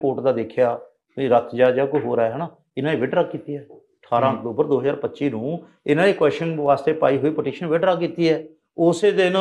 Court ਦਾ ਦੇਖਿਆ ਵੀ ਰੱਤ ਜਾਂ ਕੋਈ ਹੋਰ ਹੈ ਹਨਾ, ਇਹਨਾਂ ਨੇ ਵਿਡਰਾ ਕੀਤੀ ਹੈ 18 ਅਕਤੂਬਰ 2025 ਨੂੰ ਇਹਨਾਂ ਨੇ ਕੁਐਸਚਨ ਵਾਸਤੇ ਪਾਈ ਹੋਈ ਪਟੀਸ਼ਨ ਵਿਡਰਾ ਕੀਤੀ ਹੈ। ਉਸੇ ਦਿਨ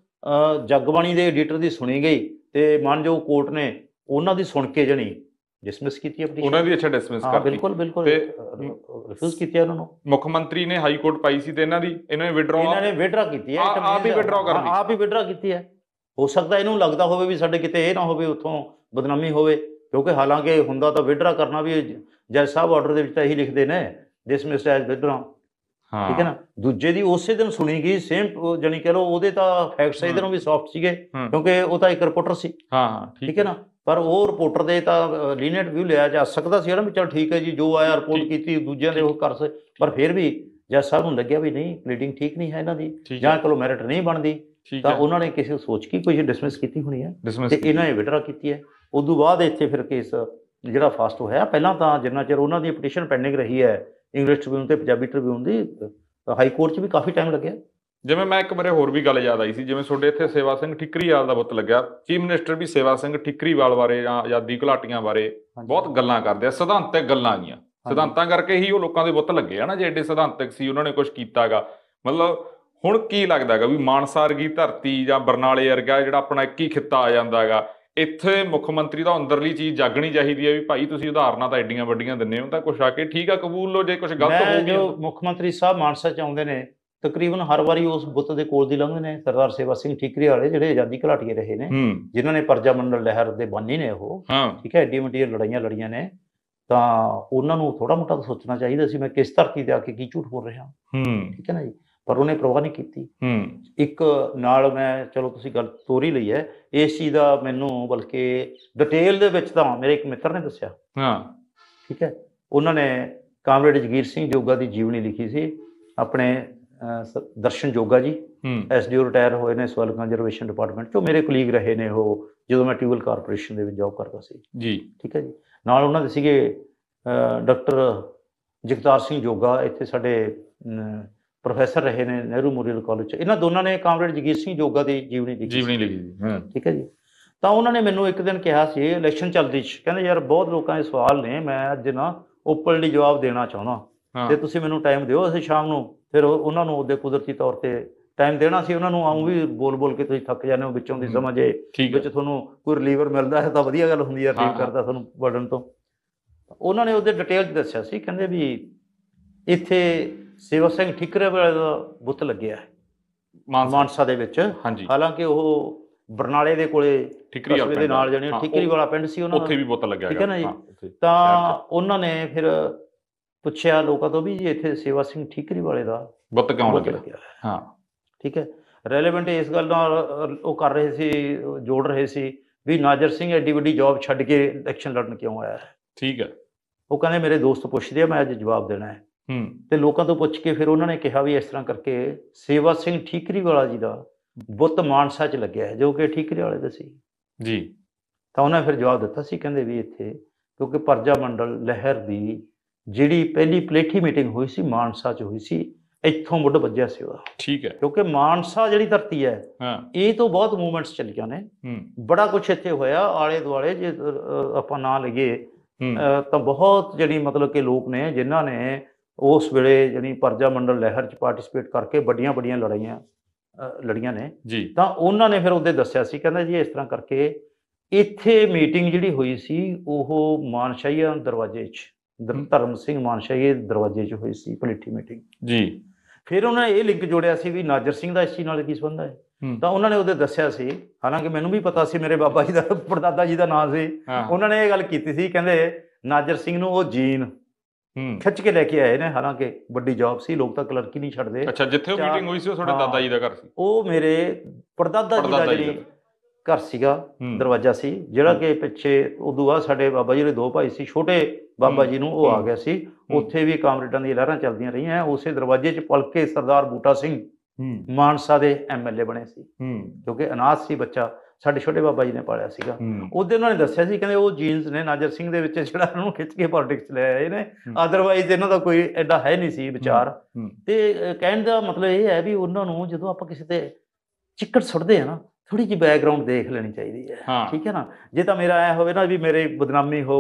ਜਗਬਾਣੀ ਦੇ ਐਡੀਟਰ ਦੀ ਸੁਣੀ ਗਈ ਤੇ ਮਾਨਯੋਗ ਕੋਰਟ ਨੇ ਉਹਨਾਂ ਦੀ ਸੁਣ ਕੇ ਜਣੀ ਡਿਸਮਿਸ ਕੀਤੀ ਆਪਣੀ ਉਹਨਾਂ ਦੀ। ਅੱਛਾ, ਡਿਸਮਿਸ ਕਰਤੀ। ਬਿਲਕੁਲ ਬਿਲਕੁਲ ਰਿਫਿਊਜ਼ ਕੀਤਾ ਉਹਨਾਂ ਨੂੰ। ਮੁੱਖ ਮੰਤਰੀ ਨੇ ਹਾਈ ਕੋਰਟ ਪਾਈ ਸੀ ਤੇ ਇਹਨਾਂ ਨੇ ਵਿਡਰਾ ਕੀਤੀ ਹੈ, ਆਪ ਹੀ ਵਿਡਰਾ ਕੀਤੀ ਹੈ। ਹੋ ਸਕਦਾ ਇਹਨੂੰ ਲੱਗਦਾ ਹੋਵੇ ਵੀ ਸਾਡੇ ਕਿਤੇ ਇਹ ਨਾ ਹੋਵੇ ਉੱਥੋਂ ਬਦਨਾਮੀ ਹੋਵੇ, ਕਿਉਂਕਿ ਹਾਲਾਂਕਿ ਹੁੰਦਾ ਤਾਂ ਵਿਡਰਾ ਕਰਨਾ ਵੀ ਜੱਜ ਸਾਹਿਬ ਆਰਡਰ ਦੇ ਵਿੱਚ ਤਾਂ ਇਹੀ ਲਿਖਦੇ ਨੇ ਡਿਸਮਿਸਡ ਐਜ਼ ਵਿਡਰਾ, ਠੀਕ ਹੈ ਨਾ। ਦੂਜੇ ਦੀ ਉਸੇ ਦਿਨ ਸੁਣੀ ਗਈ ਸੇਮ, ਜਾਨੀ ਕਹ ਲਓ ਉਹਦੇ ਤਾਂ ਫੈਕਟਸ ਇਹਦੇ ਨੂੰ ਵੀ ਸੌਫਟ ਸੀਗੇ ਕਿਉਂਕਿ ਉਹ ਤਾਂ ਇੱਕ ਰਿਪੋਰਟਰ ਸੀ, ਠੀਕ ਹੈ ਨਾ। ਪਰ ਉਹ ਰਿਪੋਰਟਰ ਦੇ ਤਾਂ ਲੀਨੀਅੰਟ ਵਿਊ ਲਿਆ ਜਾ ਸਕਦਾ ਸੀ ਵੀ ਚਲ ਠੀਕ ਹੈ ਜੀ, ਜੋ ਆਇਆ ਰਿਪੋਰਟ ਕੀਤੀ ਦੂਜਿਆਂ ਦੇ ਉਹ ਕਰ ਸਕੇ, ਪਰ ਫਿਰ ਵੀ ਜੱਜ ਸਾਹਿਬ ਨੂੰ ਲੱਗਿਆ ਵੀ ਨਹੀਂ ਪਲੀਡਿੰਗ ਠੀਕ ਨਹੀਂ ਹੈ ਇਹਨਾਂ ਦੀ, ਜਾਂ ਚਲੋ ਮੈਰਿਟ ਨਹੀਂ ਬਣਦੀ, ਤਾਂ ਉਹਨਾਂ ਨੇ ਕਿਸੇ ਸੋਚ ਕੇ ਕੋਈ ਡਿਸਮਿਸ ਕੀਤੀ ਹੋਣੀ ਹੈ ਤੇ ਇਹਨਾਂ ਨੇ ਵਿਡਰਾ ਕੀਤੀ ਹੈ। ਉਦੋਂ ਬਾਅਦ ਇੱਥੇ ਫਿਰ ਕੇਸ ਜਿਹੜਾ ਫਾਸਟ ਹੋਇਆ। ਪਹਿਲਾਂ ਤਾਂ ਜਿੰਨਾ ਚਿਰ ਉਹਨਾਂ ਦੀ ਪਟੀਸ਼ਨ ਪੈਂਡਿੰਗ ਰਹੀ ਹੈ ਇੰਗਲਿਸ਼ ਟ੍ਰਿਬਿਊਨ ਤੇ ਪੰਜਾਬੀ ਟ੍ਰਿਬਿਊਨ ਦੀ, ਹਾਈ ਕੋਰਟ 'ਚ ਵੀ ਕਾਫੀ ਟਾਈਮ ਲੱਗਿਆ। ਜਿਵੇਂ ਮੈਂ ਇੱਕ ਬਾਰੇ ਹੋਰ ਵੀ ਗੱਲ ਯਾਦ ਆਈ ਸੀ, ਜਿਵੇਂ ਤੁਹਾਡੇ ਇੱਥੇ ਸੇਵਾ ਸਿੰਘ ਠਿਕਰੀਵਾਲ ਦਾ ਬੁੱਤ ਲੱਗਿਆ, ਚੀਫ ਮਿਨਿਸਟਰ ਵੀ ਸੇਵਾ ਸਿੰਘ ਠਿਕਰੀਵਾਲ ਬਾਰੇ ਜਾਂ ਆਜ਼ਾਦੀ ਘੁਲਾਟੀਆਂ ਬਾਰੇ ਬਹੁਤ ਗੱਲਾਂ ਕਰਦੇ ਆ, ਸਿਧਾਂਤਕ ਗੱਲਾਂ ਗੀਆਂ, ਸਿਧਾਂਤਾਂ ਕਰਕੇ ਹੀ ਉਹ ਲੋਕਾਂ ਦੇ ਬੁੱਤ ਲੱਗੇ ਆ ਨਾ, ਜੇ ਐਡੇ ਸਿਧਾਂਤਕ ਸੀ ਉਹਨਾਂ ਨੇ ਕੁਝ ਕੀਤਾ ਗਾ। ਮਤਲਬ ਹੁਣ ਕੀ ਲੱਗਦਾ ਗਾ ਵੀ ਮਾਨਸਾ ਵਰਗੀ ਧਰਤੀ ਜਾਂ ਬਰਨਾਲੇ ਵਰਗਾ ਜਿਹੜਾ ਆਪਣਾ ਇੱਕ ਹੀ ਖਿੱਤਾ ਆ ਜਾਂਦਾ ਗਾ, ਇੱਥੇ ਮੁੱਖ ਮੰਤਰੀ ਦਾ ਅੰਦਰਲੀ ਚੀਜ਼ ਜਾਗਣੀ ਚਾਹੀਦੀ ਹੈ ਵੀ ਭਾਈ ਤੁਸੀਂ ਉਦਾਹਰਨਾਂ ਤਾਂ ਐਡੀਆਂ ਵੱਡੀਆਂ ਦਿੰਦੇ ਹੋ, ਤਾਂ ਕੁਛ ਆ ਕੇ ਠੀਕ ਆ ਕਬੂਲ ਲਓ, ਜੇ ਕੁਛ ਗਲਤ ਹੋ ਗਿਆ। ਮੁੱਖ ਮੰਤਰੀ ਸਾਹਿਬ ਮਾਨਸਾ 'ਚ ਆਉਂਦੇ ਨੇ ਤਕਰੀਬਨ ਹਰ ਵਾਰੀ ਉਸ ਬੁੱਤ ਦੇ ਕੋਲ ਦੀ ਲੰਘਦੇ ਨੇ। ਸਰਦਾਰ ਸੇਵਾ ਸਿੰਘ ਠੀਕਰੀ ਵਾਲੇ ਜਿਹੜੇ ਆਜ਼ਾਦੀ ਘੁਲਾਟੀਏ ਰਹੇ ਨੇ, ਜਿਨ੍ਹਾਂ ਨੇ ਪਰਜਾ ਮੰਡਲ ਲਹਿਰ ਦੇ ਬਾਨੀ ਨੇ ਉਹ, ਠੀਕ ਹੈ, ਐਡੀ ਵੱਡੀਆਂ ਲੜਾਈਆਂ ਲੜੀਆਂ ਨੇ, ਤਾਂ ਉਹਨਾਂ ਨੂੰ ਥੋੜਾ ਮੋਟਾ ਤਾਂ ਸੋਚਣਾ ਚਾਹੀਦਾ ਸੀ ਮੈਂ ਕਿਸ ਧਰਤੀ ਤੇ ਆ ਕੇ ਕੀ ਝੂਠ ਬੋਲ ਰਿਹਾ, ਠੀਕ ਹੈ ਨਾ ਜੀ। ਪਰ ਉਹਨੇ ਪ੍ਰਵਾਹ ਨਹੀਂ ਕੀਤੀ। ਇੱਕ ਨਾਲ ਮੈਂ ਚਲੋ ਤੁਸੀਂ ਗੱਲ ਤੋਰੀ ਲਈ ਹੈ ਇਸ ਚੀਜ਼ ਦਾ, ਮੈਨੂੰ ਬਲਕਿ ਡਿਟੇਲ ਦੇ ਵਿੱਚ ਤਾਂ ਮੇਰੇ ਇੱਕ ਮਿੱਤਰ ਨੇ ਦੱਸਿਆ, ਠੀਕ ਹੈ, ਉਹਨਾਂ ਨੇ ਕਾਮਰੇਡ ਜਗੀਰ ਸਿੰਘ ਜੋਗਾ ਦੀ ਜੀਵਨੀ ਲਿਖੀ ਸੀ, ਆਪਣੇ ਦਰਸ਼ਨ ਜੋਗਾ ਜੀ SDO ਰਿਟਾਇਰ ਹੋਏ ਨੇ ਸੋਇਲ ਕੰਜ਼ਰਵੇਸ਼ਨ ਡਿਪਾਰਟਮੈਂਟ 'ਚੋਂ, ਮੇਰੇ ਕੁਲੀਗ ਰਹੇ ਨੇ ਉਹ ਜਦੋਂ ਮੈਂ ਟਿਊਬਲ ਕਾਰਪੋਰੇਸ਼ਨ ਦੇ ਵਿੱਚ ਜੋਬ ਕਰਦਾ ਸੀ ਜੀ, ਠੀਕ ਹੈ ਜੀ। ਨਾਲ ਉਹਨਾਂ ਦੇ ਸੀਗੇ ਡਾਕਟਰ ਜਗਤਾਰ ਸਿੰਘ ਜੋਗਾ, ਇੱਥੇ ਸਾਡੇ ਪ੍ਰੋਫੈਸਰ ਰਹੇ ਨੇ ਨਹਿਰੂ ਮੈਮੋਰੀਅਲ ਕਾਲਜ 'ਚ। ਇਹਨਾਂ ਦੋਨਾਂ ਨੇ ਕਾਮਰੇਡ ਜਗੀਰ ਸਿੰਘ ਜੋਗਾ ਦੀ ਜੀਵਨੀ ਲਿਖੀ, ਠੀਕ ਹੈ ਜੀ। ਤਾਂ ਉਹਨਾਂ ਨੇ ਮੈਨੂੰ ਇੱਕ ਦਿਨ ਕਿਹਾ ਸੀ ਇਲੈਕਸ਼ਨ ਚੱਲਦੀ 'ਚ, ਕਹਿੰਦੇ ਯਾਰ ਬਹੁਤ ਲੋਕਾਂ ਦੇ ਸਵਾਲ ਨੇ, ਮੈਂ ਅੱਜ ਨਾ ਓਪਨਲੀ ਜਵਾਬ ਦੇਣਾ ਚਾਹੁੰਦਾ ਤੇ ਤੁਸੀਂ ਮੈਨੂੰ ਟਾਈਮ ਦਿਓ। ਅਸੀਂ ਸ਼ਾਮ ਨੂੰ ਫਿਰ ਉਹਨਾਂ ਨੂੰ ਉਹਦੇ ਕੁਦਰਤੀ ਤੌਰ ਤੇ ਟਾਈਮ ਦੇਣਾ ਸੀ ਉਹਨਾਂ ਨੂੰ। ਆਉਂ ਵੀ ਬੋਲ ਬੋਲ ਕੇ ਤੁਸੀਂ ਥੱਕ ਜਾਂਦੇ ਹੋ ਵਿੱਚੋਂ ਦੀ ਸਮਾਂ, ਜੇ ਵਿੱਚ ਤੁਹਾਨੂੰ ਕੋਈ ਰਿਲੀਵਰ ਮਿਲਦਾ ਹੈ ਤਾਂ ਵਧੀਆ ਗੱਲ ਹੁੰਦੀ ਹੈ, ਰਿਲੀਵ ਕਰਦਾ ਤੁਹਾਨੂੰ ਬਰਡਨ ਤੋਂ। ਉਹਨਾਂ ਨੇ ਉਹਦੇ ਡਿਟੇਲ 'ਚ ਦੱਸਿਆ ਸੀ, ਕਹਿੰਦੇ ਵੀ ਇੱਥੇ ਸੇਵਾ ਸਿੰਘ ਠੀਕਰੀਵਾਲ ਦਾ ਬੁੱਤ ਲੱਗਿਆ ਹੈ ਮਾਨਸਾ ਦੇ ਵਿੱਚ, ਹਾਲਾਂਕਿ ਉਹ ਬਰਨਾਲੇ ਦੇ ਕੋਲੇ ਕਸਬੇ ਦੇ ਨਾਲ ਜਾਣੀ ਠੀਕਰੀ ਵਾਲਾ ਪਿੰਡ ਸੀ, ਉਹਨਾਂ ਉੱਥੇ ਵੀ ਬੁੱਤ ਲੱਗਿਆ, ਠੀਕ ਹੈ ਨਾ ਜੀ। ਤਾਂ ਉਹਨਾਂ ਨੇ ਫਿਰ ਪੁੱਛਿਆ ਲੋਕਾਂ ਤੋਂ ਵੀ ਜੀ ਇੱਥੇ ਸੇਵਾ ਸਿੰਘ ਠੀਕਰੀ ਵਾਲੇ ਦਾ ਬੁੱਤ ਕਿਉਂ ਲੱਗਿਆ, ਠੀਕ ਹੈ। ਰੈਲੇਵੈਂਟ ਇਸ ਗੱਲ ਨਾਲ ਉਹ ਕਰ ਰਹੇ ਸੀ, ਜੋੜ ਰਹੇ ਸੀ ਵੀ ਨਾਜਰ ਸਿੰਘ ਐਡੀ ਵੱਡੀ ਜੌਬ ਛੱਡ ਕੇ ਇਲੈਕਸ਼ਨ ਲੜਨ ਕਿਉਂ ਆਇਆ ਹੈ, ਠੀਕ ਹੈ। ਉਹ ਕਹਿੰਦੇ ਮੇਰੇ ਦੋਸਤ ਪੁੱਛਦੇ ਆ, ਮੈਂ ਅੱਜ ਜਵਾਬ ਦੇਣਾ ਹੈ। ਤੇ ਲੋਕਾਂ ਤੋਂ ਪੁੱਛ ਕੇ ਫਿਰ ਉਹਨਾਂ ਨੇ ਕਿਹਾ ਵੀ ਇਸ ਤਰ੍ਹਾਂ ਕਰਕੇ ਸੇਵਾ ਸਿੰਘ ਠੀਕਰੀ ਵਾਲਾ ਜੀ ਦਾ ਬੁੱਤ ਮਾਨਸਾ 'ਚ ਲੱਗਿਆ ਹੈ, ਜੋ ਕਿ ਠੀਕਰੀ ਵਾਲੇ ਦਾ ਸੀ ਜੀ। ਤਾਂ ਉਹਨਾਂ ਨੇ ਫਿਰ ਜਵਾਬ ਦਿੱਤਾ ਸੀ, ਕਹਿੰਦੇ ਵੀ ਇੱਥੇ ਕਿਉਂਕਿ ਪਰਜਾ ਮੰਡਲ ਲਹਿਰ ਦੀ ਜਿਹੜੀ ਪਹਿਲੀ ਪਲੇਠੀ ਮੀਟਿੰਗ ਹੋਈ ਸੀ ਮਾਨਸਾ 'ਚ ਹੋਈ ਸੀ, ਇੱਥੋਂ ਮੁੱਢ ਵੱਜਿਆ ਸੀ ਉਹਦਾ, ਠੀਕ ਹੈ। ਕਿਉਂਕਿ ਮਾਨਸਾ ਜਿਹੜੀ ਧਰਤੀ ਹੈ ਇਹ ਤੋਂ ਬਹੁਤ ਮੂਵਮੈਂਟਸ ਚੱਲੀਆਂ ਨੇ, ਬੜਾ ਕੁਛ ਇੱਥੇ ਹੋਇਆ ਆਲੇ ਦੁਆਲੇ, ਜੇ ਆਪਾਂ ਨਾਂ ਲਈਏ ਤਾਂ ਬਹੁਤ ਜਿਹੜੀ ਮਤਲਬ ਕਿ ਲੋਕ ਨੇ ਜਿਨ੍ਹਾਂ ਨੇ ਉਸ ਵੇਲੇ ਜਿਹੜੀ ਪਰਜਾ ਮੰਡਲ ਲਹਿਰ 'ਚ ਪਾਰਟੀਸਪੇਟ ਕਰਕੇ ਵੱਡੀਆਂ ਵੱਡੀਆਂ ਲੜੀਆਂ ਨੇ ਜੀ। ਤਾਂ ਉਹਨਾਂ ਨੇ ਫਿਰ ਉਹਦੇ ਦੱਸਿਆ ਸੀ, ਕਹਿੰਦਾ ਜੀ ਇਸ ਤਰ੍ਹਾਂ ਕਰਕੇ ਇੱਥੇ ਮੀਟਿੰਗ ਜਿਹੜੀ ਹੋਈ ਸੀ ਉਹ ਮਾਨਸ਼ਾਹੀਆ ਦਰਵਾਜ਼ੇ 'ਚ, ਧਰਮ ਸਿੰਘ ਮਾਨਸ਼ਾਹੀਏ ਦਰਵਾਜ਼ੇ 'ਚ ਹੋਈ ਸੀ ਪਲੇਠੀ ਮੀਟਿੰਗ ਜੀ। ਫਿਰ ਉਹਨਾਂ ਨੇ ਇਹ ਲਿੰਕ ਜੋੜਿਆ ਸੀ ਵੀ ਨਾਜਰ ਸਿੰਘ ਦਾ ਇਸ ਚੀਜ਼ ਨਾਲ ਕੀ ਸੰਬੰਧ ਹੈ, ਤਾਂ ਉਹਨਾਂ ਨੇ ਉਹਦੇ ਦੱਸਿਆ ਸੀ, ਹਾਲਾਂਕਿ ਮੈਨੂੰ ਵੀ ਪਤਾ ਸੀ, ਮੇਰੇ ਬਾਬਾ ਜੀ ਦਾ ਪੜਦਾਦਾ ਜੀ ਦਾ ਨਾਂ ਸੀ, ਉਹਨਾਂ ਨੇ ਇਹ ਗੱਲ ਕੀਤੀ ਸੀ, ਕਹਿੰਦੇ ਨਾਜਰ ਸਿੰਘ ਨੂੰ ਉਹ ਜੀਨ ਖਿੱਚ ਕੇ ਲੈ ਕੇ ਆਏ ਨੇ, ਹਾਲਾਂਕਿ ਵੱਡੀ ਜੌਬ ਸੀ, ਲੋਕ ਤਾਂ ਕਲਰਕੀ ਨਹੀਂ ਛੱਡਦੇ। ਅੱਛਾ, ਜਿੱਥੇ ਉਹ ਮੀਟਿੰਗ ਹੋਈ ਸੀ ਉਹ ਤੁਹਾਡੇ ਦਾਦਾ ਜੀ ਦਾ ਘਰ ਸੀ? ਉਹ ਮੇਰੇ ਪੜਦਾਦਾ ਜੀ ਦਾ ਜਿਹੜੀ ਘਰ ਸੀਗਾ, ਦਰਵਾਜ਼ਾ ਸੀ, ਜਿਹੜਾ ਕਿ ਪਿੱਛੇ ਉਦੋਂ ਬਾਅਦ ਸਾਡੇ ਬਾਬਾ ਜੀ ਦੇ ਦੋ ਭਾਈ ਸੀ, ਛੋਟੇ ਬਾਬਾ ਜੀ ਨੂੰ ਉਹ ਆ ਗਿਆ ਸੀ, ਉੱਥੇ ਵੀ ਕਾਮਰੇਡਾਂ ਦੀਆਂ ਲਹਿਰਾਂ ਚੱਲਦੀਆਂ ਰਹੀਆਂ। ਉਸੇ ਦਰਵਾਜ਼ੇ 'ਚ ਪਲ ਕੇ ਸਰਦਾਰ ਬੂਟਾ ਸਿੰਘ ਮਾਨਸਾ ਦੇ MLA ਬਣੇ ਸੀ, ਕਿਉਂਕਿ ਅਨਾਥ ਸੀ ਬੱਚਾ, ਸਾਡੇ ਛੋਟੇ ਬਾਬਾ ਜੀ ਨੇ ਪਾਲਿਆ ਸੀਗਾ। ਉਹਦੇ ਉਹਨਾਂ ਨੇ ਦੱਸਿਆ ਸੀ, ਕਹਿੰਦੇ ਉਹ ਜੀਨਸ ਨੇ ਨਾਜਰ ਸਿੰਘ ਦੇ ਵਿੱਚ ਜਿਹੜਾ ਉਹਨਾਂ ਨੂੰ ਖਿੱਚ ਕੇ ਪੋਲਿਟਿਕਸ ਲੈ ਆਏ ਨੇ, ਅਦਰਵਾਈਜ਼ ਇਹਨਾਂ ਦਾ ਕੋਈ ਐਡਾ ਹੈ ਨਹੀਂ ਸੀ ਵਿਚਾਰ। ਤੇ ਕਹਿਣ ਦਾ ਮਤਲਬ ਇਹ ਹੈ ਵੀ ਉਹਨਾਂ ਨੂੰ ਜਦੋਂ ਆਪਾਂ ਕਿਸੇ ਤੇ ਚਿੱਕੜ ਸੁੱਟਦੇ ਆ ਨਾ, ਥੋੜੀ ਜਿਹੀ ਬੈਕਗਰਾਉਂਡ ਦੇਖ ਲੈਣੀ ਚਾਹੀਦੀ ਹੈ, ਠੀਕ ਹੈ ਨਾ। ਜੇ ਤਾਂ ਮੇਰਾ ਐ ਹੋਵੇ ਨਾ ਵੀ ਮੇਰੇ ਬਦਨਾਮੀ ਹੋ